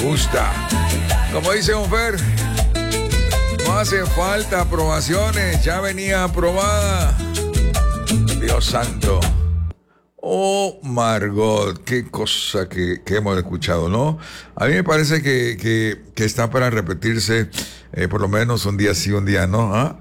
gusta. Como dice un Fer, no hace falta aprobaciones, ya venía aprobada. Dios santo. Oh, Margot, qué cosa que hemos escuchado, ¿no? A mí me parece que está para repetirse por lo menos un día sí, un día no, ¿ah?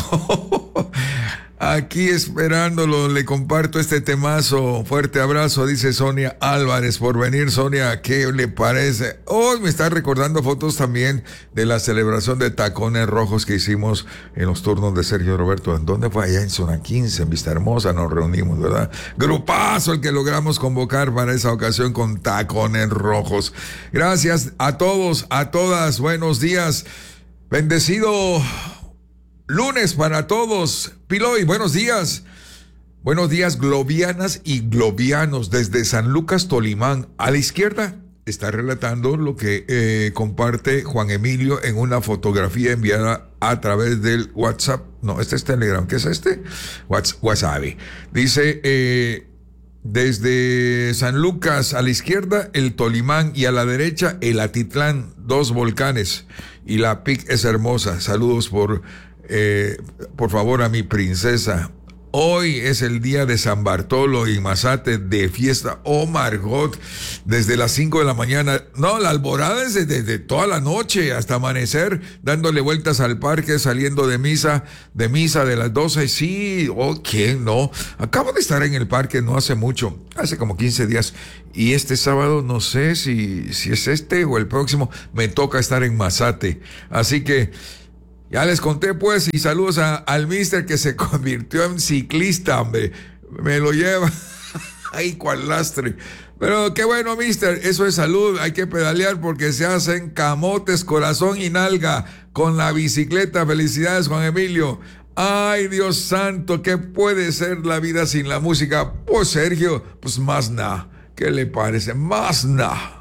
Aquí esperándolo, le comparto este temazo. Fuerte abrazo, dice Sonia Álvarez, por venir. Sonia, ¿qué le parece? Oh, me está recordando fotos también de la celebración de Tacones Rojos que hicimos en los turnos de Sergio Roberto. ¿En dónde fue? Allá en Zona 15, en Vista Hermosa, nos reunimos, ¿verdad? Grupazo el que logramos convocar para esa ocasión con Tacones Rojos. Gracias a todos, a todas, buenos días. Bendecido lunes para todos. Piloy, buenos días. Buenos días, globianas y globianos, desde San Lucas, Tolimán. A la izquierda está relatando lo que comparte Juan Emilio en una fotografía enviada a través del WhatsApp. No, este es Telegram. ¿Qué es este? WhatsApp. Dice, desde San Lucas a la izquierda, el Tolimán, y a la derecha, el Atitlán, 2 volcanes. Y la PIC es hermosa. Saludos por favor a mi princesa. Hoy es el día de San Bartolo y Mazate de fiesta. Oh, Margot, desde las 5 de la mañana. No, la alborada es desde toda la noche hasta amanecer, dándole vueltas al parque, saliendo de misa de las 12. Sí, oh, ¿quién no? Acabo de estar en el parque no hace mucho, hace como 15 días. Y este sábado, no sé si es este o el próximo, me toca estar en Mazate. Así que ya les conté, pues, y saludos al mister que se convirtió en ciclista, hombre. Me lo lleva. Ay, cual lastre. Pero qué bueno, mister. Eso es salud. Hay que pedalear porque se hacen camotes, corazón y nalga con la bicicleta. Felicidades, Juan Emilio. Ay, Dios santo, ¿qué puede ser la vida sin la música? Pues, Sergio, pues más nada. ¿Qué le parece? Más nada.